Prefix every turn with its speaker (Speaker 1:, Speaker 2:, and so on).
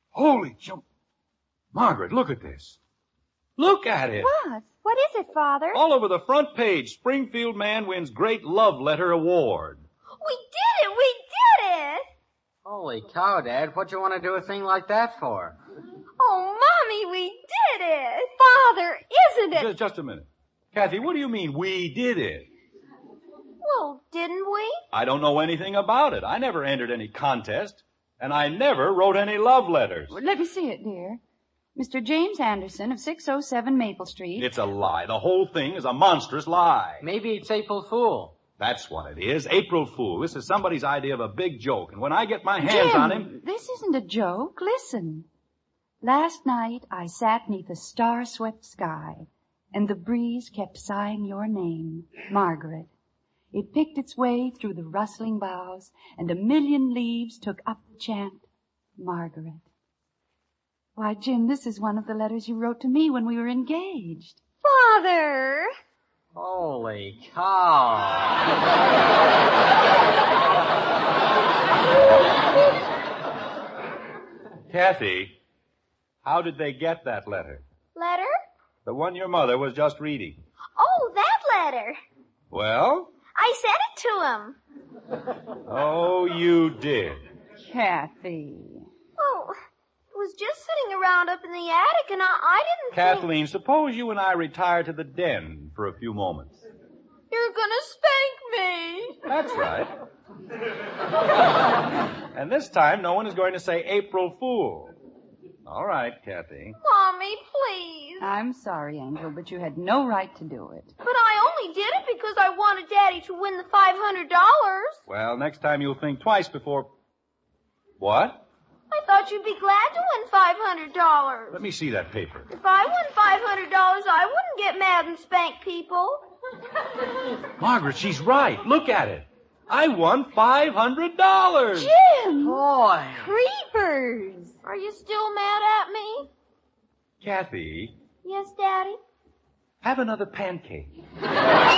Speaker 1: Holy jump. Margaret, look at this. Look at it.
Speaker 2: What? What is it, Father?
Speaker 1: All over the front page, Springfield man wins Great Love Letter Award.
Speaker 3: We did it! We did it!
Speaker 4: Holy cow, Dad. What you want to do a thing like that for?
Speaker 3: Oh, Mommy, we did it!
Speaker 2: Father, isn't it?
Speaker 1: Just a minute. Kathy, what do you mean, we did it?
Speaker 3: Well, didn't we?
Speaker 1: I don't know anything about it. I never entered any contest, and I never wrote any love letters.
Speaker 2: Let me see it, dear. Mr. James Anderson of 607 Maple Street.
Speaker 1: It's a lie. The whole thing is a monstrous lie.
Speaker 4: Maybe it's April Fool.
Speaker 1: That's what it is. April Fool. This is somebody's idea of a big joke, and when I get my hands
Speaker 2: Jim,
Speaker 1: on him...
Speaker 2: This isn't a joke. Listen. Last night I sat 'neath a star-swept sky, and the breeze kept sighing your name, Margaret. It picked its way through the rustling boughs, and a million leaves took up the chant, Margaret. Why, Jim, this is one of the letters you wrote to me when we were engaged.
Speaker 3: Father!
Speaker 4: Holy cow.
Speaker 1: Kathy, how did they get that letter?
Speaker 3: Letter?
Speaker 1: The one your mother was just reading.
Speaker 3: Oh, that letter.
Speaker 1: Well?
Speaker 3: I sent it to him.
Speaker 1: Oh, you did.
Speaker 2: Kathy.
Speaker 3: Oh, it was just sitting around up in the attic, and I didn't
Speaker 1: Kathleen, suppose you and I retire to the den for a few moments.
Speaker 3: You're gonna spank me.
Speaker 1: That's right. And this time, no one is going to say April Fool. All right, Kathy.
Speaker 3: Mommy, please.
Speaker 2: I'm sorry, Angel, but you had no right to do it.
Speaker 3: But I only did it because I wanted Daddy to win the $500.
Speaker 1: Well, next time you'll think twice before... What?
Speaker 3: I thought you'd be glad to win $500.
Speaker 1: Let me see that paper.
Speaker 3: If I won $500, I wouldn't get mad and spank people.
Speaker 1: Margaret, she's right. Look at it. I won $500.
Speaker 2: Jim!
Speaker 4: Boy.
Speaker 2: Creepers!
Speaker 3: Are you still mad at me?
Speaker 1: Kathy,
Speaker 3: Yes, Daddy?
Speaker 1: have another pancake.